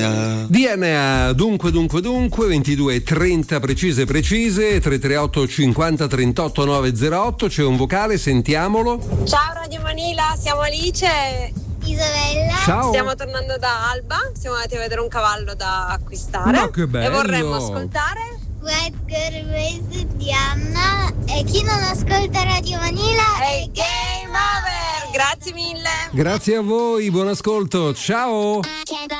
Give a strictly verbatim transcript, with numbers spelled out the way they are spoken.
A. D N A, dunque, dunque, dunque, ventidue e trenta precise, precise, tre tre otto cinquanta trentotto novecentotto, c'è un vocale, sentiamolo. Ciao Radio Manila, siamo Alice. Isabella. Ciao. Stiamo tornando da Alba, siamo andati a vedere un cavallo da acquistare. Ma che bello. E vorremmo ascoltare White Girl Race di Anna. E chi non ascolta Radio Manila è Game Over. Grazie mille. Grazie a voi, buon ascolto, ciao.